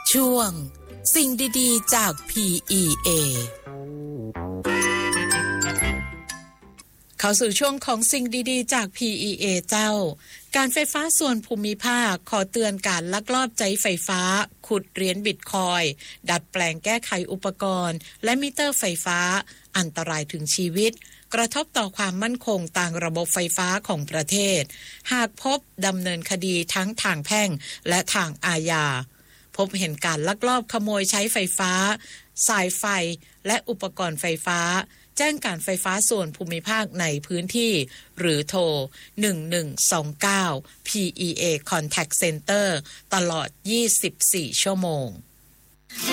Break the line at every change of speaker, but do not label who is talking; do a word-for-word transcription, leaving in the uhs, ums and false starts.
ช่วงสิ่งดีๆจาก พี อี เอ เข้าสู่ช่วงของสิ่งดีๆจาก พี อี เอ เจ้าการไฟฟ้าส่วนภูมิภาคขอเตือนการลักลอบใช้ไฟฟ้าขุดเหรียญบิตคอยน์ดัดแปลงแก้ไขอุปกรณ์และมิเตอร์ไฟฟ้าอันตรายถึงชีวิตกระทบต่อความมั่นคงทางระบบไฟฟ้าของประเทศหากพบดำเนินคดีทั้งทางแพ่งและทางอาญาพบเห็นการลักลอบขโมยใช้ไฟฟ้าสายไฟและอุปกรณ์ไฟฟ้าแจ้งการไฟฟ้าส่วนภูมิภาคในพื้นที่หรือโทรหนึ่งหนึ่งสองเก้า พี อี เอ Contact Center ตลอดยี่สิบสี่ชั่วโมง